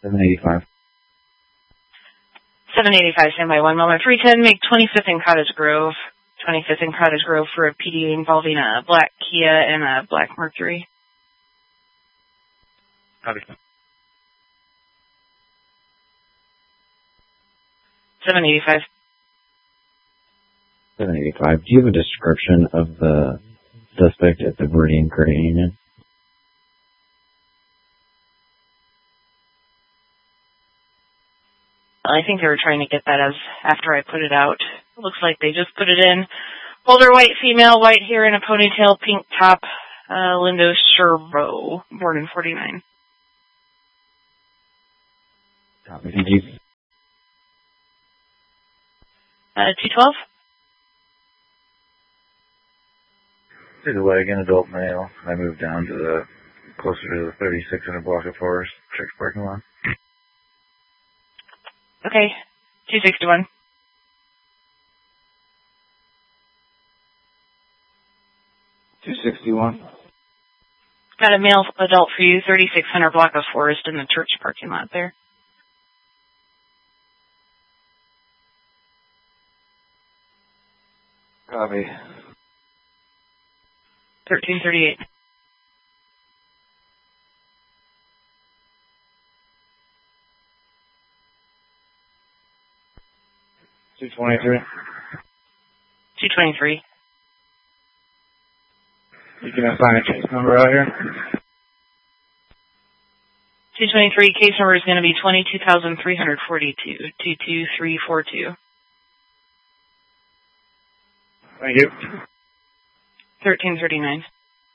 785. 785, standby 1 moment. 310, make 25th in Cottage Grove. 25th in Cottage Grove for a PD involving a black Kia and a black Mercury. Copy. 785. 785. Do you have a description of the suspect at the Meridian Credit Union? I think they were trying to get that as after I put it out. It looks like they just put it in. Older white female, white hair in a ponytail, pink top, Lindo Sherbo, born in 49. Copy. Thank you. 212? See the wagon, adult male. I moved down to the closer to the 3600 block of Forest Church parking lot. Okay. 261. 261. Got a male adult for you, 3600 block of Forest in the church parking lot there. Copy. 1338. 223. 223. You can assign a case number out here. 223, case number is going to be 22,342, 22342. Thank you. 1339.